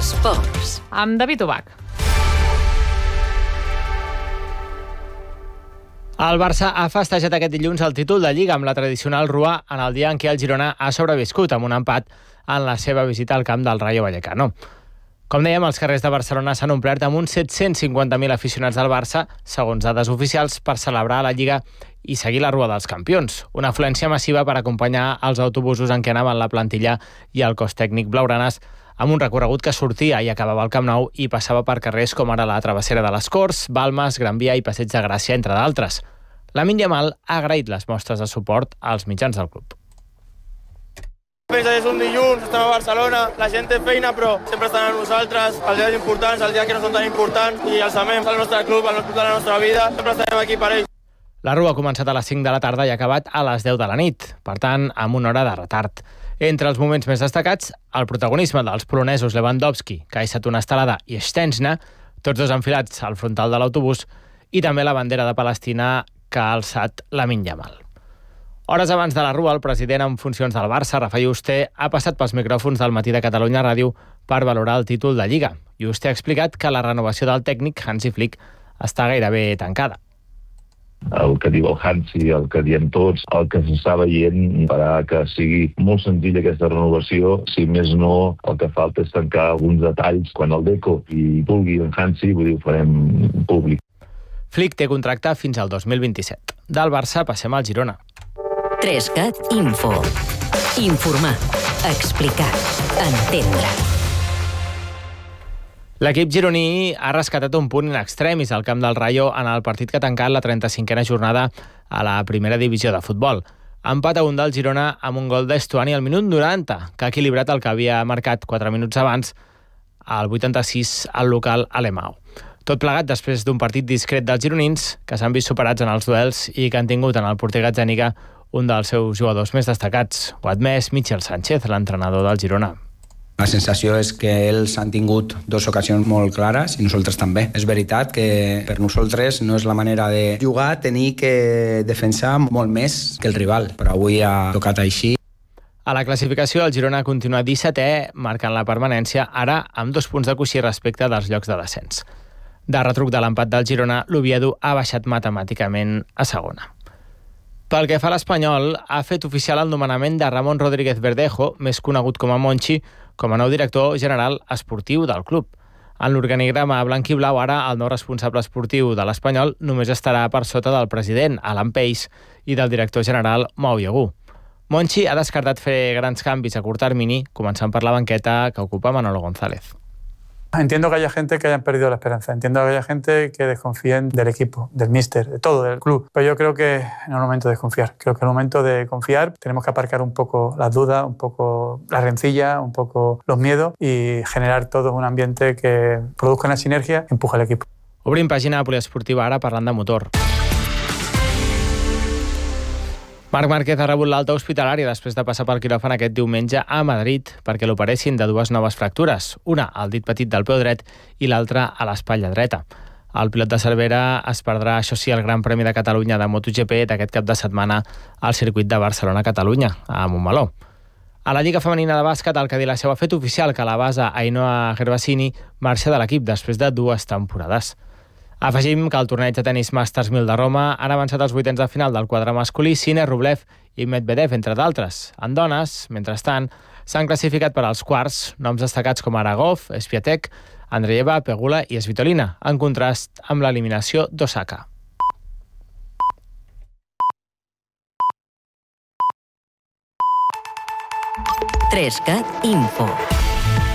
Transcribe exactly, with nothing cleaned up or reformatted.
Esports. Amb David Ubach. El Barça ha festejat aquest dilluns el títol de Lliga amb la tradicional rua en el dia en què el Girona ha sobreviscut amb un empat en la seva visita al camp del Rayo Vallecano. Com dèiem, els carrers de Barcelona s'han omplert amb uns set-cents cinquanta mil aficionats del Barça, segons dades oficials, per celebrar la Lliga i seguir la rua dels campions. Una afluència massiva per acompanyar els autobusos en què anaven la plantilla i el cos tècnic blaugranes, amb un recorregut que sortia i acabava al Camp Nou i passava per carrers com ara la Travessera de les Corts, Balmes, Gran Via i Passeig de Gràcia, entre d'altres. Lamine Yamal ha agraït les mostres de suport als mitjans del club. Pensa que és un dilluns, estem a Barcelona, la gent té feina, però sempre estan amb nosaltres, els dies importants, els dies que no són tan importants, i els amem al nostre club, al club de la nostra vida, sempre estarem aquí per ells. La rua ha començat a les cinc de la tarda i ha acabat a les deu de la nit, per tant, amb una hora de retard. Entre els moments més destacats, el protagonisme dels polonesos Lewandowski, que ha hissat una estelada, i Szczęsny, tots dos enfilats al frontal de l'autobús, i també la bandera de Palestina que ha alçat Lamine Yamal. Hores abans de la rua, el president en funcions del Barça, Rafael Yuste, ha passat pels micròfons del Matí de Catalunya Ràdio per valorar el títol de Lliga. Yuste ha explicat que la renovació del tècnic Hansi Flick està gairebé tancada. El que diu el Hansi, el que diem tots, el que s'està veient farà que sigui molt senzilla aquesta renovació. Si més no, el que falta és tancar alguns detalls. Quan el Deco i vulgui en Hansi, vull dir, ho farem públic. Flick té contracte fins al dos mil vint-i-set. Del Barça passem al Girona. Trescat Info. Informar, explicar, entendre. L'equip gironí ha rescatat un punt in extremis al camp del Rayo en el partit que ha tancat la trenta-cinquena jornada a la primera divisió de futbol. Empat a un del Girona amb un gol d'Estuani al minut noranta, que ha equilibrat el que havia marcat quatre minuts abans, al vuitanta-sis, al local Alemão. Tot plegat després d'un partit discret dels gironins, que s'han vist superats en els duels i que han tingut en el porter Gazzaniga un dels seus jugadors més destacats. Ho ha admès Michel Sánchez, l'entrenador del Girona. La sensació és que ells han tingut dues ocasions molt clares i nosaltres també. És veritat que per nosaltres no és la manera de jugar, tenir que defensar molt més que el rival, però avui ha tocat així. A la classificació, el Girona continua dissetè, marcant la permanència, ara amb dos punts de coixí respecte dels llocs de descens. De retruc de l'empat del Girona, l'Oviedo ha baixat matemàticament a segona. Pel que fa a l'Espanyol, ha fet oficial el nomenament de Ramon Rodríguez Verdejo, més conegut com a Monchi, com a nou director general esportiu del club. En l'organigrama blanc-i-blau, ara el nou responsable esportiu de l'Espanyol només estarà per sota del president, Alan Peis, i del director general, Mau Yagú. Monchi ha descartat fer grans canvis a curt termini, començant per la banqueta que ocupa Manolo González. Entiendo que haya gente que haya perdido la esperanza, entiendo que haya gente que desconfíen del equipo, del míster, de todo, del club. Pero yo creo que no es el momento de desconfiar. Creo que es el momento de confiar. Tenemos que aparcar un poco las dudas, un poco la rencilla, un poco los miedos y generar todo un ambiente que produzca una sinergia y empuje al equipo. Obrim pàgina poliesportiva ara parlant de motor. Marc Márquez ha rebut l'alta hospitalària després de passar pel quiròfan aquest diumenge a Madrid perquè l'operessin de dues noves fractures, una al dit petit del peu dret i l'altra a l'espatlla dreta. El pilot de Cervera es perdrà, això sí, el Gran Premi de Catalunya de MotoGP d'aquest cap de setmana al circuit de Barcelona-Catalunya, a Montmeló. A la Lliga Femenina de Bàsquet, el Cadillac ha fet oficial que la base Ainhoa Gervasini marxa de l'equip després de dues temporades. Afegim que el torneig de tenis Masters mil de Roma han avançat als vuitens de final del quadre masculí Sinner, Rublev i Medvedev, entre d'altres. En dones, mentrestant, s'han classificat per als quarts noms destacats com Aragov, Swiatek, Andreeva, Pegula i Svitolina, en contrast amb l'eliminació d'Osaka. Trescat Info.